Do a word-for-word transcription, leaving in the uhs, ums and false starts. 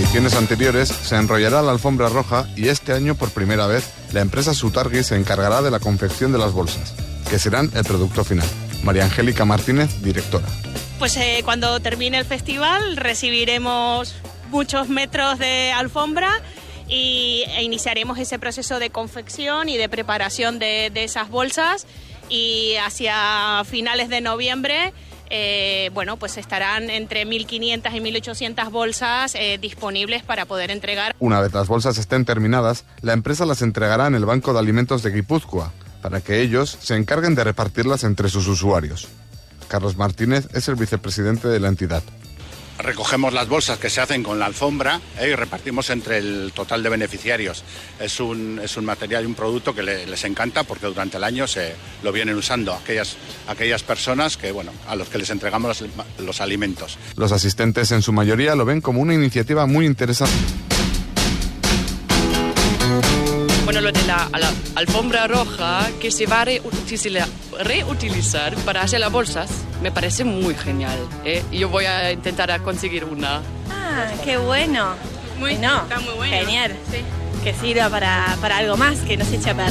ediciones anteriores se enrollará la alfombra roja y este año, por primera vez, la empresa Sutargui se encargará de la confección de las bolsas, que serán el producto final. María Angélica Martínez, directora. Pues eh, cuando termine el festival recibiremos muchos metros de alfombra y e iniciaremos ese proceso de confección y de preparación de, de esas bolsas, y hacia finales de noviembre eh, bueno, pues estarán entre mil quinientas y mil ochocientas bolsas eh, disponibles para poder entregar. Una vez las bolsas estén terminadas, la empresa las entregará en el Banco de Alimentos de Guipúzcoa, para que ellos se encarguen de repartirlas entre sus usuarios. Carlos Martínez es el vicepresidente de la entidad. Recogemos las bolsas que se hacen con la alfombra eh, y repartimos entre el total de beneficiarios. Es un, es un material y un producto que le, les encanta porque durante el año se lo vienen usando aquellas, aquellas personas que, bueno, a los que les entregamos los, los alimentos. Los asistentes en su mayoría lo ven como una iniciativa muy interesante. Bueno, lo de la, la alfombra roja que se va a reutilizar, reutilizar para hacer las bolsas me parece muy genial, ¿eh? Yo voy a intentar conseguir una. Ah, qué bueno. Muy, no, está muy bueno. Genial. Sí. Que sirva para, para algo más, que no se eche a perder.